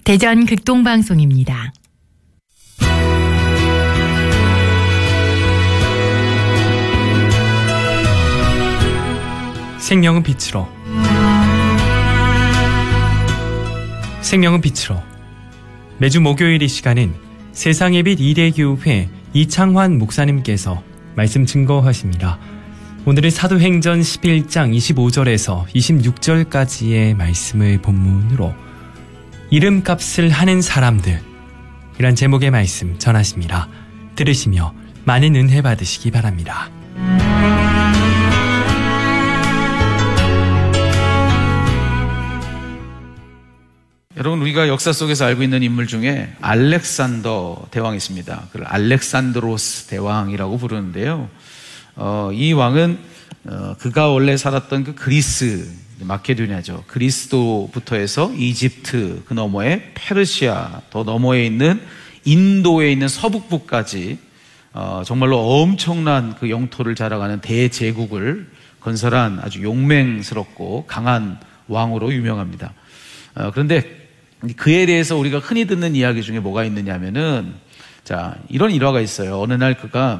대전 극동방송입니다. 생명은 빛으로, 생명은 빛으로. 매주 목요일 이 시간은 세상의 빛 2대 교회 이창환 목사님께서 말씀 증거하십니다. 오늘은 사도행전 11장 25절에서 26절까지의 말씀을 본문으로 이름값을 하는 사람들, 이란 제목의 말씀 전하십니다. 들으시며 많은 은혜 받으시기 바랍니다. 여러분, 우리가 역사 속에서 알고 있는 인물 중에 알렉산더 대왕이 있습니다. 그를 알렉산드로스 대왕이라고 부르는데요. 이 왕은 그가 원래 살았던 그 그리스, 마케도니아죠. 그리스도부터 해서 이집트, 그 너머에 페르시아, 더 너머에 있는 인도에 있는 서북부까지 정말로 엄청난 그 영토를 자랑하는 대제국을 건설한 아주 용맹스럽고 강한 왕으로 유명합니다. 그런데 그에 대해서 우리가 흔히 듣는 이야기 중에 뭐가 있느냐면은, 자, 이런 일화가 있어요. 어느 날 그가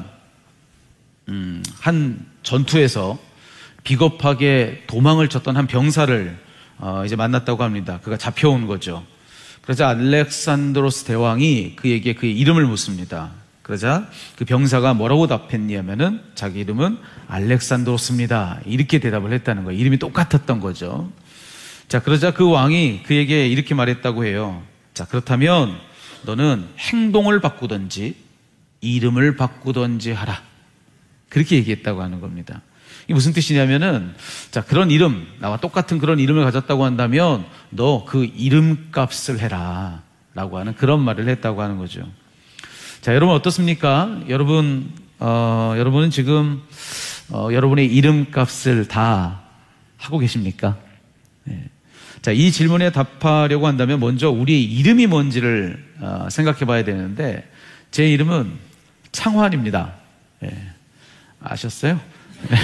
한 전투에서 비겁하게 도망을 쳤던 한 병사를 이제 만났다고 합니다. 그가 잡혀온 거죠. 그러자 알렉산드로스 대왕이 그에게 그의 이름을 묻습니다. 그러자 그 병사가 뭐라고 답했냐면은 자기 이름은 알렉산드로스입니다. 이렇게 대답을 했다는 거예요. 이름이 똑같았던 거죠. 자, 그러자 그 왕이 그에게 이렇게 말했다고 해요. 자, 그렇다면 너는 행동을 바꾸든지 이름을 바꾸든지 하라. 그렇게 얘기했다고 하는 겁니다. 이게 무슨 뜻이냐면은, 자, 그런 이름, 나와 똑같은 그런 이름을 가졌다고 한다면 너 그 이름값을 해라 라고 하는 그런 말을 했다고 하는 거죠. 자, 여러분 어떻습니까? 여러분은 지금 여러분의 이름값을 다 하고 계십니까? 네. 자, 이 질문에 답하려고 한다면 먼저 우리의 이름이 뭔지를 생각해 봐야 되는데, 제 이름은 창환입니다. 네. 아셨어요? 네.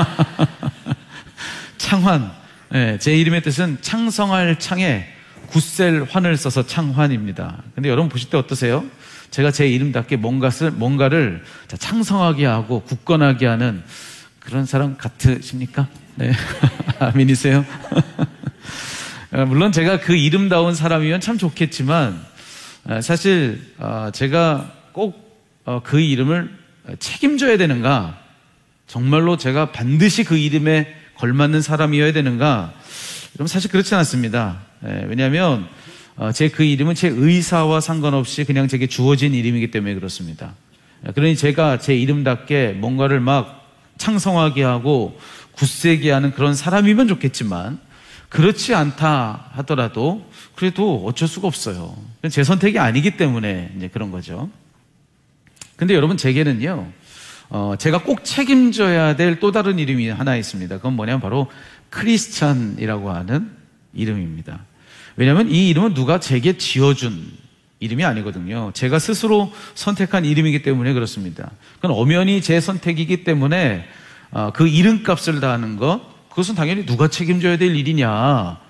창환. 네. 제 이름의 뜻은 창성할 창에 굳셀 환을 써서 창환입니다. 근데 여러분 보실 때 어떠세요? 제가 제 이름답게 뭔가를 창성하게 하고 굳건하게 하는 그런 사람 같으십니까? 네. 아멘이세요? 물론 제가 그 이름다운 사람이면 참 좋겠지만, 사실 제가 꼭 그 이름을 책임져야 되는가, 정말로 제가 반드시 그 이름에 걸맞는 사람이어야 되는가, 여러분 사실 그렇지 않습니다. 왜냐하면 제 그 이름은 제 의사와 상관없이 그냥 제게 주어진 이름이기 때문에 그렇습니다. 그러니 제가 제 이름답게 뭔가를 막 창성하게 하고 굳세게 하는 그런 사람이면 좋겠지만, 그렇지 않다 하더라도 그래도 어쩔 수가 없어요. 제 선택이 아니기 때문에 이제 그런 거죠. 근데 여러분, 제게는요, 제가 꼭 책임져야 될 또 다른 이름이 하나 있습니다. 그건 뭐냐면 바로 크리스찬이라고 하는 이름입니다. 왜냐하면 이 이름은 누가 제게 지어준 이름이 아니거든요. 제가 스스로 선택한 이름이기 때문에 그렇습니다. 그건 엄연히 제 선택이기 때문에 그 이름값을 다하는 것, 그것은 당연히 누가 책임져야 될 일이냐,